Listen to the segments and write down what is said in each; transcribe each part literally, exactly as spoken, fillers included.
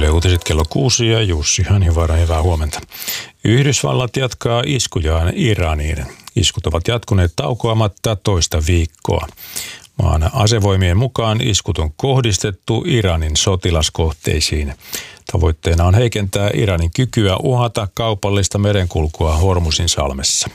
Yle Uutiset kello kuusi ja Jussi Hanhivaara, hyvää huomenta. Yhdysvallat jatkaa iskujaan Iraniin. Iskut ovat jatkuneet taukoamatta toista viikkoa. Maan asevoimien mukaan iskut on kohdistettu Iranin sotilaskohteisiin. Tavoitteena on heikentää Iranin kykyä uhata kaupallista merenkulkua Hormuzin salmessa.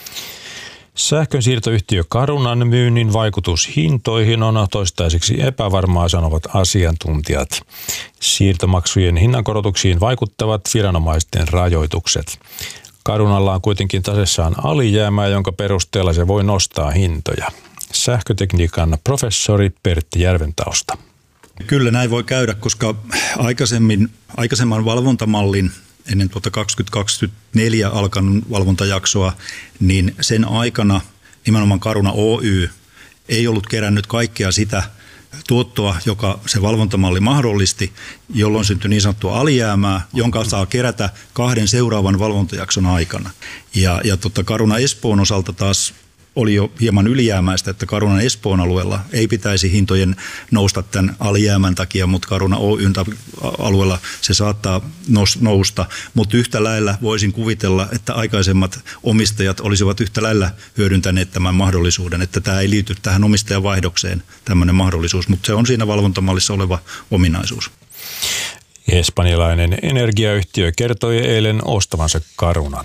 Sähkönsiirtoyhtiö Carunan myynnin vaikutus hintoihin on toistaiseksi epävarmaa, sanovat asiantuntijat. Siirtomaksujen hinnankorotuksiin vaikuttavat viranomaisten rajoitukset. Carunalla on kuitenkin tasessaan alijäämää, jonka perusteella se voi nostaa hintoja. Sähkötekniikan professori Pertti Järventausta. Kyllä näin voi käydä, koska aikaisemmin, aikaisemman valvontamallin ennen tuota kaksituhattakaksikymmentäneljä alkanut valvontajaksoa, niin sen aikana nimenomaan Caruna Oy ei ollut kerännyt kaikkea sitä tuottoa, joka se valvontamalli mahdollisti, jolloin syntyi niin sanottua alijäämää, jonka saa kerätä kahden seuraavan valvontajakson aikana. Ja, ja tota Caruna Espoon osalta taas oli jo hieman ylijäämäistä, että Carunan Espoon alueella ei pitäisi hintojen nousta tämän alijäämän takia, mutta Caruna Oyn alueella se saattaa nousta. Mutta yhtä lailla voisin kuvitella, että aikaisemmat omistajat olisivat yhtä lailla hyödyntäneet tämän mahdollisuuden, että tämä ei liity tähän omistajavaihdokseen tämmöinen mahdollisuus, mutta se on siinä valvontamallissa oleva ominaisuus. Espanjalainen energiayhtiö kertoi eilen ostavansa Carunan.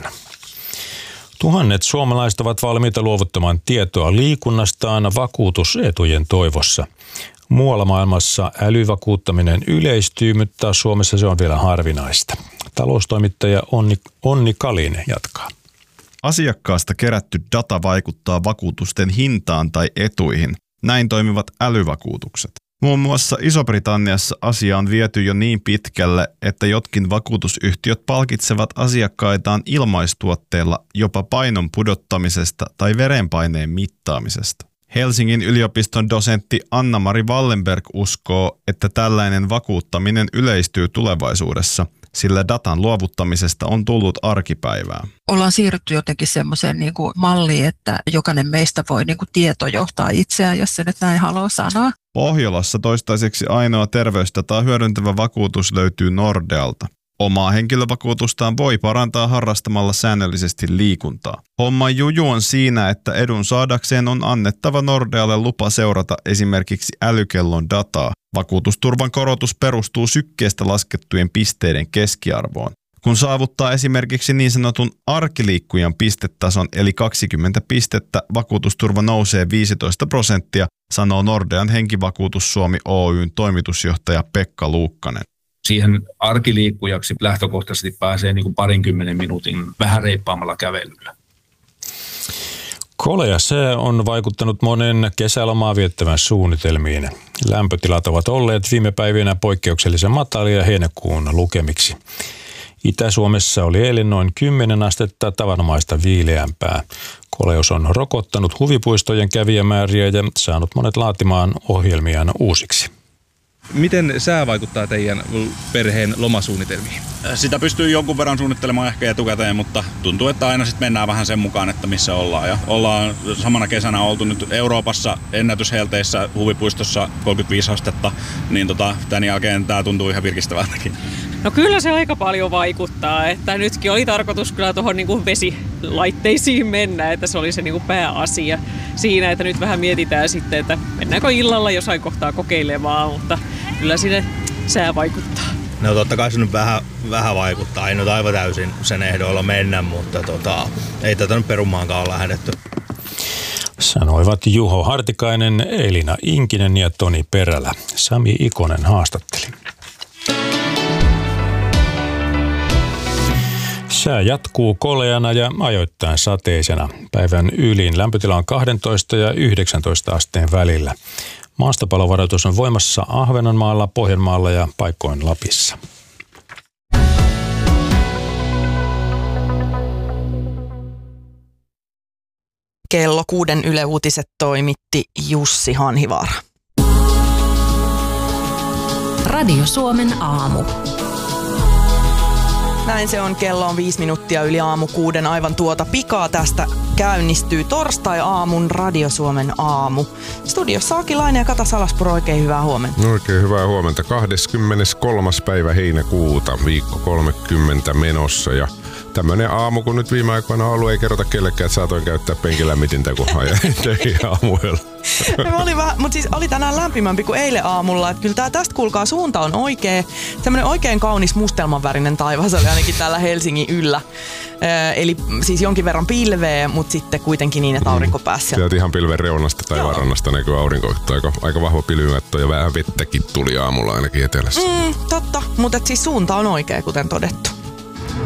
Tuhannet suomalaiset ovat valmiita luovuttamaan tietoa liikunnastaan vakuutusetujen toivossa. Muualla maailmassa älyvakuuttaminen yleistyy, mutta Suomessa se on vielä harvinaista. Taloustoimittaja Onni, Onni Kalin jatkaa. Asiakkaasta kerätty data vaikuttaa vakuutusten hintaan tai etuihin. Näin toimivat älyvakuutukset. Muun muassa Iso-Britanniassa asia on viety jo niin pitkälle, että jotkin vakuutusyhtiöt palkitsevat asiakkaitaan ilmaistuotteilla jopa painon pudottamisesta tai verenpaineen mittaamisesta. Helsingin yliopiston dosentti Anna-Mari Wallenberg uskoo, että tällainen vakuuttaminen yleistyy tulevaisuudessa, sillä datan luovuttamisesta on tullut arkipäivää. Ollaan siirrytty jotenkin semmoiseen niin kuin malliin, että jokainen meistä voi niin kuin tietojohtaa itseään, jos se nyt näin haluaa sanoa. Pohjolassa toistaiseksi ainoa terveysdataa hyödyntävä vakuutus löytyy Nordealta. Omaa henkilövakuutustaan voi parantaa harrastamalla säännöllisesti liikuntaa. Homman juju on siinä, että edun saadakseen on annettava Nordealle lupa seurata esimerkiksi älykellon dataa. Vakuutusturvan korotus perustuu sykkeestä laskettujen pisteiden keskiarvoon. Kun saavuttaa esimerkiksi niin sanotun arkiliikkujan pistetason eli kaksikymmentä pistettä, vakuutusturva nousee viisitoista prosenttia, sanoo Nordean henkivakuutus Suomi Oyn toimitusjohtaja Pekka Luukkanen. Siihen arkiliikkujaksi lähtökohtaisesti pääsee niin kuin parinkymmenen minuutin vähän reippaammalla kävelyllä. Kolea sää on vaikuttanut monen kesälomaa viettävän suunnitelmiin. Lämpötilat ovat olleet viime päivinä poikkeuksellisen matalia heinäkuun lukemiksi. Itä-Suomessa oli eilen noin kymmenen astetta tavanomaista viileämpää. Koleus on rokottanut huvipuistojen kävijämääriä ja saanut monet laatimaan ohjelmiaan uusiksi. Miten sää vaikuttaa teidän perheen lomasuunnitelmiin? Sitä pystyy jonkun verran suunnittelemaan ehkä etukäteen, mutta tuntuu, että aina sitten mennään vähän sen mukaan, että missä ollaan. Ja ollaan samana kesänä oltu nyt Euroopassa ennätyshelteissä huvipuistossa kolmekymmentäviisi astetta, niin tota, tämän jälkeen tämä tuntuu ihan virkistävältäkin. No kyllä se aika paljon vaikuttaa, että nytkin oli tarkoitus kyllä tuohon niinku vesilaitteisiin mennä, että se oli se niinku pääasia siinä, että nyt vähän mietitään sitten, että mennäänkö illalla jossain kohtaa kokeilemaan, mutta kyllä sinne sää vaikuttaa. No totta kai se nyt vähän, vähän vaikuttaa, ei nyt aivan täysin sen ehdoilla mennä, mutta tota, ei tätä nyt perumaankaan ole lähdetty. Sanoivat Juho Hartikainen, Elina Inkinen ja Toni Perälä. Sami Ikonen haastatteli. Sää jatkuu koleana ja ajoittain sateisena. Päivän ylin lämpötila on kaksitoista ja yhdeksäntoista asteen välillä. Maastopalovaroitus on voimassa Ahvenanmaalla, Pohjanmaalla ja paikkoin Lapissa. Kello kuuden Yle Uutiset toimitti Jussi Hanhivaara. Radio Suomen aamu. Näin se on, kello on viisi minuuttia yli aamu kuuden, aivan tuota pikaa tästä käynnistyy torstai-aamun Radio Suomen aamu. Studiossa Akilainen ja Kata Salaspuro, oikein hyvää huomenta. Oikein hyvää huomenta. kahdeskymmeneskolmas päivä heinäkuuta, viikko kolmekymmentä menossa ja tämmönen aamu, kun nyt viime aikoina on ollut, ei kerrota kellekään, että saatoin käyttää penkilämmitintä, kun ajan töihin aamuilla. Oli vähän, mutta siis oli tänään lämpimämpi kuin eilen aamulla, että kyllä tää tästä kuulkaa suunta on oikea. Semmoinen oikein kaunis mustelmanvärinen taivas oli ainakin täällä Helsingin yllä. Ö, eli siis jonkin verran pilveä, mutta sitten kuitenkin niin, että aurinko pääsi. Sieltä ihan pilven reunasta tai varannasta näkyy aurinko. Aika, aika vahva pilvimättö ja vähän vettäkin tuli aamulla ainakin etelässä. Mm, totta, mutta siis suunta on oikea, kuten todettu.